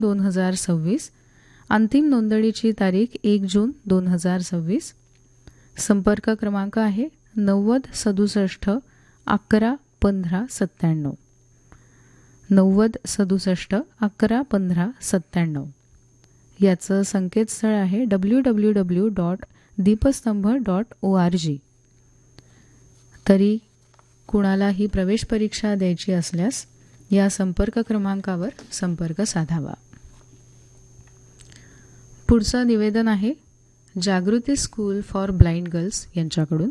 2026. अंतिम नोंदणीची तारीख 1 जून 2026. संपर्क क्रमांक आहे 90 67 11 15 97. 90 67 11 15 97. याचं संकेतस्थळ आहे www.deepastambha.org. तरी कुणालाही प्रवेश परीक्षा द्यायची असल्यास या संपर्क क्रमांकावर संपर्क साधावा. पुढचं निवेदन आहे जागृती स्कूल फॉर ब्लाइंड गर्ल्स यांच्याकडून.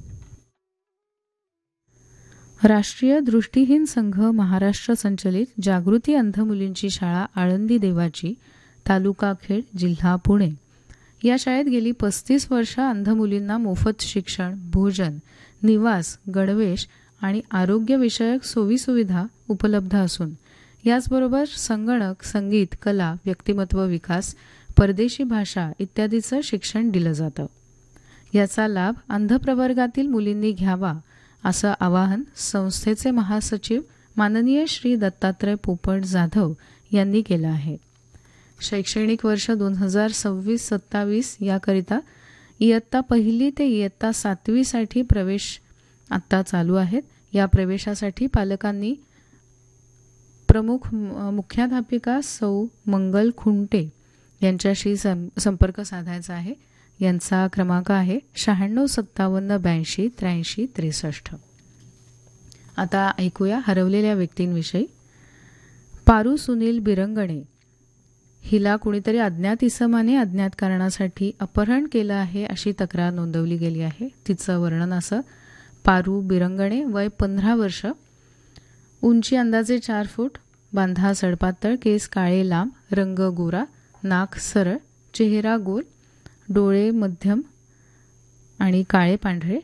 राष्ट्रीय दृष्टिहीन संघ महाराष्ट्र संचलित जागृती अंध मुलींची शाळा आळंदी देवाची, तालुका खेड, जिल्हा पुणे या शाळेत गेली 35 वर्ष अंध मुलींना मोफत शिक्षण, भोजन, निवास, गणवेश आणि आरोग्यविषयक सोयीसुविधा उपलब्ध असून याचबरोबर संगणक, संगीत, कला, व्यक्तिमत्व विकास, परदेशी भाषा इत्यादीचं शिक्षण दिलं जातं. याचा लाभ अंध प्रवर्गातील मुलींनी घ्यावा असं आवाहन संस्थेचे महासचिव माननीय श्री दत्तात्रय पोपट जाधव यांनी केलं आहे. शैक्षणिक वर्ष 2026-27 याकरिता इयत्ता 1ली ते इयत्ता 7वी साठी प्रवेश आत्ता चालू आहेत. या प्रवेशासाठी पालकांनी प्रमुख मुख्याध्यापिका सौ मंगल खुंटे यांच्याशी संपर्क साधायचा आहे. यांचा क्रमांक आहे 96 57 82 83 63. आता ऐकूया हरवलेल्या व्यक्तींविषयी. पारू सुनील बिरंगणे हिला कुणीतरी अज्ञात इसमाने अज्ञात कारणासाठी अपहरण केलं आहे अशी तक्रार नोंदवली गेली आहे. तिचं वर्णन असं: पारू बिरंगणे, वय 15 वर्ष, उंची अंदाजे 4 फूट, बांधा सडपातळ, केस काळे लांब, रंग गोरा, नाक सरळ, चेहरा गोल, डोळे मध्यम आणि काळे पांढरे.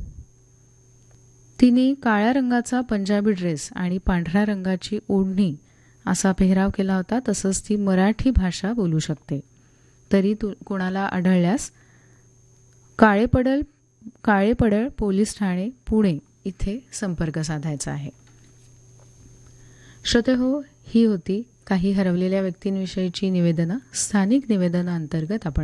तिने काळ्या रंगाचा पंजाबी ड्रेस आणि पांढऱ्या रंगाची ओढणी असा पेहराव केला होता. तसंच ती मराठी भाषा बोलू शकते. तरी कोणाला आढळल्यास काळेपडळ पोलीस ठाणे पुणे इथे संपर्क साधायचा आहे. श्रोतेहो, ही होती काही हरवलेल्या व्यक्तींविषयीची निवेदनं. स्थानिक निवेदनाअंतर्गत आपण